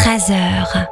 13h.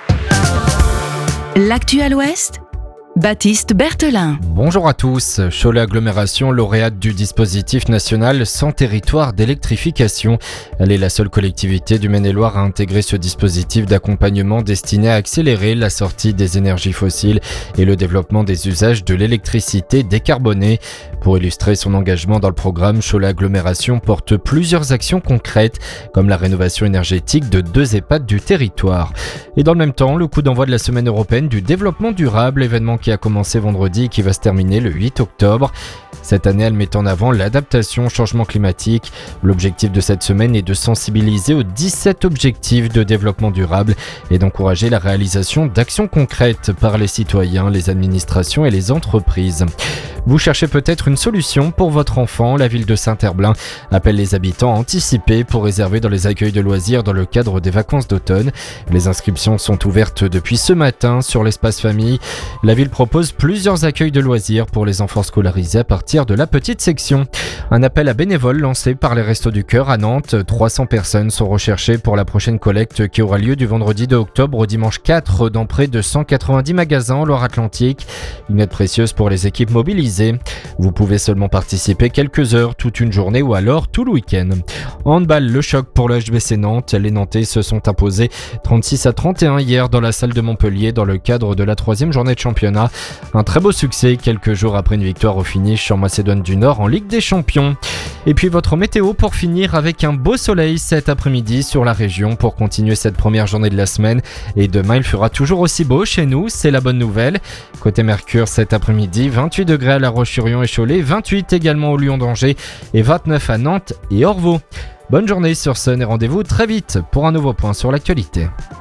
L'actu à l'Ouest, Baptiste Berthelin. Bonjour à tous. Cholet Agglomération, lauréate du dispositif national sans territoire d'électrification. Elle est la seule collectivité du Maine-et-Loire à intégrer ce dispositif d'accompagnement destiné à accélérer la sortie des énergies fossiles et le développement des usages de l'électricité décarbonée. Pour illustrer son engagement dans le programme, Cholet Agglomération porte plusieurs actions concrètes, comme la rénovation énergétique de 2 EHPAD du territoire. Et dans le même temps, le coup d'envoi de la Semaine européenne du développement durable, événement qui a commencé vendredi et qui va se terminer le 8 octobre. Cette année, elle met en avant l'adaptation au changement climatique. L'objectif de cette semaine est de sensibiliser aux 17 objectifs de développement durable et d'encourager la réalisation d'actions concrètes par les citoyens, les administrations et les entreprises. Vous cherchez peut-être une solution pour votre enfant. La ville de Saint-Herblain appelle les habitants à anticiper pour réserver dans les accueils de loisirs dans le cadre des vacances d'automne. Les inscriptions sont ouvertes depuis ce matin sur l'espace famille. La ville propose plusieurs accueils de loisirs pour les enfants scolarisés à partir de la petite section. Un appel à bénévoles lancé par les Restos du Cœur à Nantes. 300 personnes sont recherchées pour la prochaine collecte qui aura lieu du vendredi 2 octobre au dimanche 4 dans près de 190 magasins en Loire-Atlantique. Une aide précieuse pour les équipes mobilisées. Vous pouvez seulement participer quelques heures, toute une journée ou alors tout le week-end. En handball, le choc pour le HBC Nantes. Les Nantais se sont imposés 36-31 hier dans la salle de Montpellier dans le cadre de la 3e journée de championnat. Un très beau succès quelques jours après une victoire au finish en Macédoine du Nord en Ligue des Champions. Et puis votre météo pour finir avec un beau soleil cet après-midi sur la région pour continuer cette première journée de la semaine. Et demain, il fera toujours aussi beau chez nous, c'est la bonne nouvelle. Côté Mercure, cet après-midi, 28 degrés à La Roche-sur-Yon et Cholet, 28 également au Lyon d'Angers et 29 à Nantes et Orvaux. Bonne journée sur Sun et rendez-vous très vite pour un nouveau point sur l'actualité.